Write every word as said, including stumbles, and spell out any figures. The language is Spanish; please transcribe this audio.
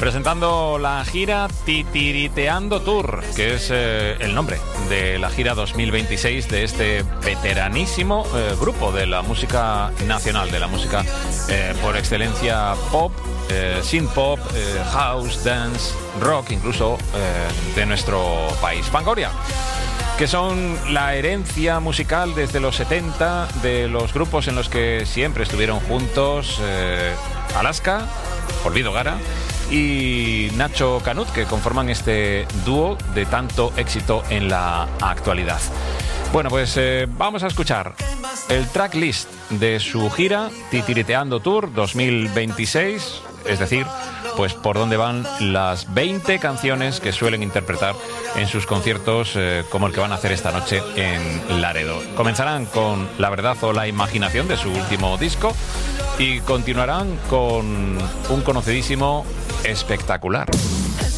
presentando la gira Titiriteando Tour, que es eh, el nombre de la gira dos mil veintiséis de este veteranísimo eh, grupo de la música nacional, de la música eh, por excelencia pop, eh, synth pop, eh, house, dance, rock, incluso eh, de nuestro país, Fangoria, que son la herencia musical desde los setenta de los grupos en los que siempre estuvieron juntos eh, Alaska, Olvido Gara y Nacho Canut, que conforman este dúo de tanto éxito en la actualidad. Bueno, pues eh, vamos a escuchar el tracklist de su gira Titiriteando Tour dos mil veintiséis, es decir, pues por dónde van las veinte canciones que suelen interpretar en sus conciertos, eh, como el que van a hacer esta noche en Laredo. Comenzarán con La Verdad o la Imaginación, de su último disco, y continuarán con un conocidísimo Espectacular.